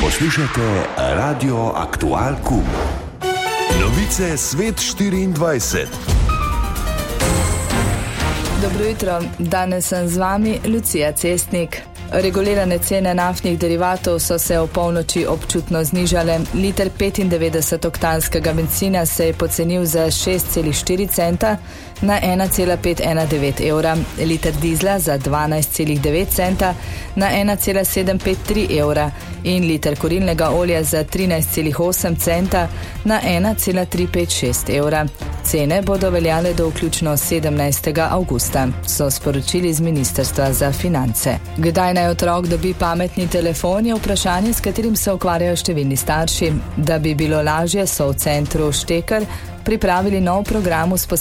Poslušate Radio Aktual Kum. Novice Svet 24. Dobro jutro, danes sem z vami Lucija Cestnik. Regulirane cene naftnih derivatov so se v polnoči občutno znižale. Liter 95-oktanskega bencina se je pocenil za 6,4 centa na 1,519 evra, liter dizla za 12,9 centa na 1,753 evra in liter kurilnega olja za 13,8 centa na 1,356 evra. Cene bodo veljale do vključno 17. avgusta, so sporočili z Ministrstva za finance. Kdaj naj otrok dobi pametni telefon, je vprašanje, s katerim se ukvarjajo številni starši. Da bi bilo lažje, so v centru Šteker pripravili nov program